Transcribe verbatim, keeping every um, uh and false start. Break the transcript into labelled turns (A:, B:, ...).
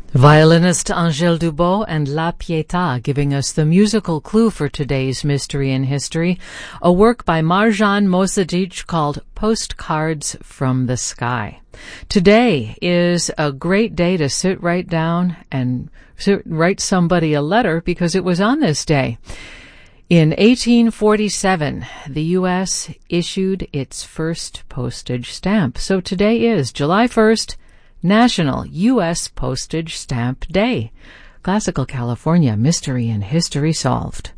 A: Violinist Angèle Dubos and La Pietà giving us the musical clue for today's Mystery in History, a work by Marjan Mosaddegh called Postcards from the Sky. Today is a great day to sit right down and sit, write somebody a letter because it was on this day. In eighteen forty-seven, the U S issued its first postage stamp. So today is July first, National U S Postage Stamp Day. Classical California Mystery and History solved.